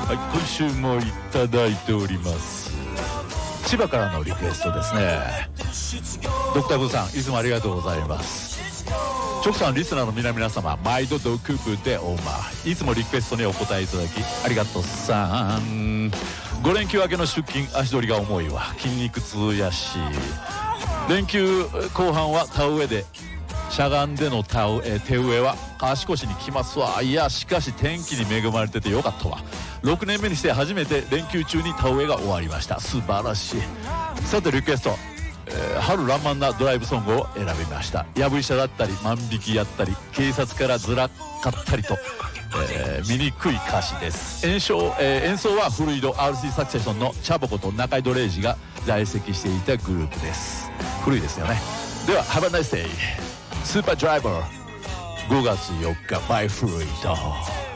はい、今週もいただいております。千葉からのリクエストですね。ドクターブーさん、いつもありがとうございます。チョクさん、リスナーの皆様、毎度ドクブでオーマー、いつもリクエストにお答えいただきありがとうさん。5連休明けの出勤、足取りが重いわ、筋肉痛やし。連休後半は田植えで、しゃがんでの手植えは足腰にきますわ。いや、しかし天気に恵まれててよかったわ。6年目にして初めて連休中に田植えが終わりました。素晴らしい。さてリクエスト、春爛漫なドライブソングを選びました。やぶ医者だったり万引きやったり警察からずらかったりと、醜い歌詞です。演奏はフルイド RC サクセションのチャボコと中井戸礼二が在籍していたグループです。古いですよね。では Have a nice day。スーパードライバー5月4日 by フルイド。